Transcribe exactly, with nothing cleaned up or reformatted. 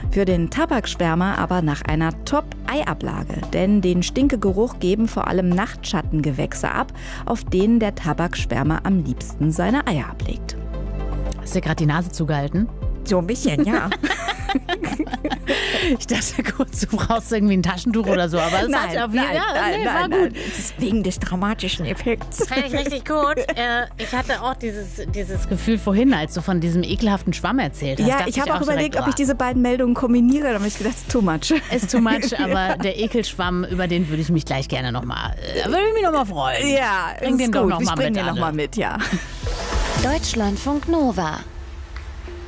Für den Tabakschwärmer aber nach einer Top-Eiablage. Denn den Stinkegeruch geben vor allem Nachtschattengewächse ab, auf denen der Tabakschwärmer am liebsten seine Eier ablegt. Hast du dir gerade die Nase zugehalten? So ein bisschen, ja. Ich dachte kurz, du brauchst irgendwie ein Taschentuch oder so, aber es Nein, hat auf jeden nein, Fall, nein, nee, nein, war nein. gut. Das ist wegen des dramatischen Effekts. Fand ich richtig gut. Äh, ich hatte auch dieses, dieses Gefühl vorhin, als du von diesem ekelhaften Schwamm erzählt hast. Ja, dachte ich habe auch direkt, überlegt, ob ich oh, diese beiden Meldungen kombiniere. Da habe ich gedacht, too much. ist too much, aber der Ekelschwamm, über den würde ich mich gleich gerne nochmal, äh, würde ich mich nochmal freuen. Ja, Bring den ist doch gut. noch Ich mal bring mit, den Anne. nochmal mit, ja. Deutschlandfunk Nova.